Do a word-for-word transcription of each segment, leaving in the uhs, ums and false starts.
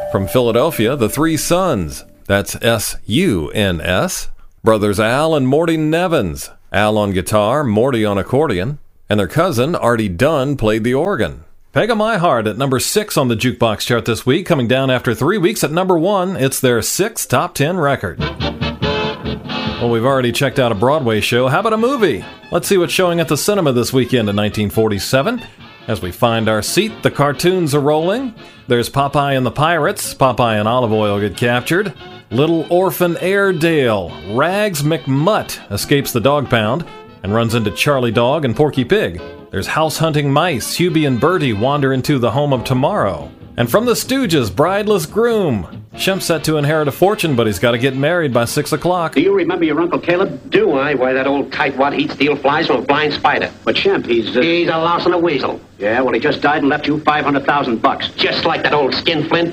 From Philadelphia, the Three Sons. That's S U N S. Brothers Al and Morty Nevins. Al on guitar, Morty on accordion. And their cousin, Artie Dunn, played the organ. Peg of My Heart at number six on the Jukebox chart this week, coming down after three weeks at number one. It's their sixth top ten record. Well, we've already checked out a Broadway show. How about a movie? Let's see what's showing at the cinema this weekend in nineteen forty-seven. As we find our seat, the cartoons are rolling. There's Popeye and the Pirates. Popeye and Olive Oyl get captured. Little Orphan Airedale. Rags McMutt escapes the dog pound and runs into Charlie Dog and Porky Pig. There's house hunting mice. Hubie and Bertie wander into the home of tomorrow. And from the Stooges, Brideless Groom. Shemp's set to inherit a fortune, but he's got to get married by six o'clock. Do you remember your Uncle Caleb? Do I? Why, that old tightwad he'd steal flies from a blind spider. But Shemp, he's... Uh... He's a louse and a weasel. Yeah, well, he just died and left you five hundred thousand bucks. Just like that old skinflint.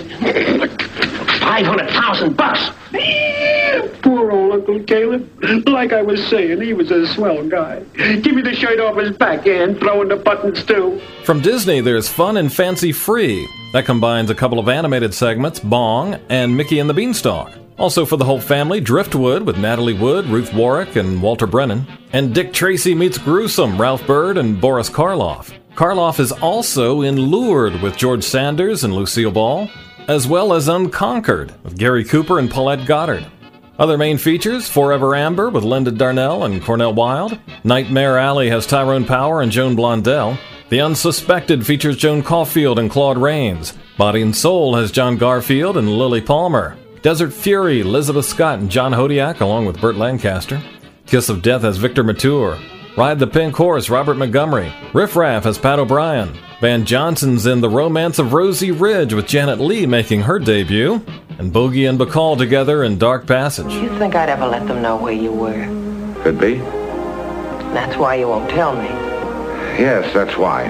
five hundred thousand bucks! Poor old Uncle Caleb. Like I was saying, he was a swell guy. Give me the shirt off his back and throw in the buttons, too. From Disney, there's Fun and Fancy Free. That combines a couple of animated segments, Bong and Mickey and the Beanstalk. Also for the whole family, Driftwood with Natalie Wood, Ruth Warwick, and Walter Brennan. And Dick Tracy Meets Gruesome, Ralph Bird, and Boris Karloff. Karloff is also in Lured with George Sanders and Lucille Ball, as well as Unconquered with Gary Cooper and Paulette Goddard. Other main features, Forever Amber with Linda Darnell and Cornell Wilde. Nightmare Alley has Tyrone Power and Joan Blondell. The Unsuspected features Joan Caulfield and Claude Rains. Body and Soul has John Garfield and Lily Palmer. Desert Fury, Elizabeth Scott and John Hodiak along with Burt Lancaster. Kiss of Death has Victor Mature. Ride the Pink Horse, Robert Montgomery. Riff Raff has Pat O'Brien. Van Johnson's in The Romance of Rosie Ridge with Janet Leigh making her debut. And Bogey and Bacall together in Dark Passage. Do you think I'd ever let them know where you were? Could be. That's why you won't tell me. Yes, that's why.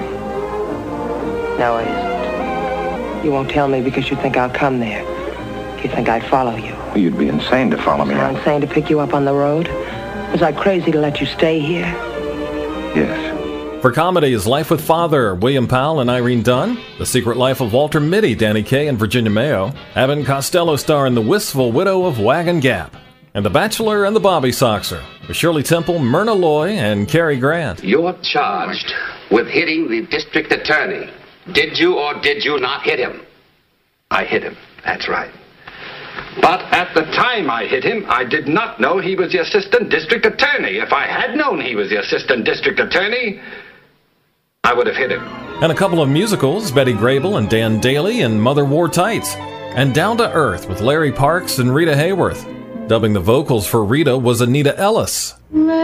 No, it isn't. You won't tell me because you think I'll come there. You think I'd follow you. You'd be insane to follow me. Was I insane to pick you up on the road? Was I crazy to let you stay here? Yes. For comedy is Life with Father, William Powell and Irene Dunn. The Secret Life of Walter Mitty, Danny Kaye and Virginia Mayo. Abbott and Costello star in The Wistful Widow of Wagon Gap. And The Bachelor and the Bobby Soxer with Shirley Temple, Myrna Loy, and Cary Grant. You're charged with hitting the district attorney. Did you or did you not hit him? I hit him, that's right. But at the time I hit him, I did not know he was the assistant district attorney. If I had known he was the assistant district attorney, I would have hit him. And a couple of musicals, Betty Grable and Dan Daly and Mother Wore Tights. And Down to Earth with Larry Parks and Rita Hayworth. Dubbing the vocals for Rita was Anita Ellis.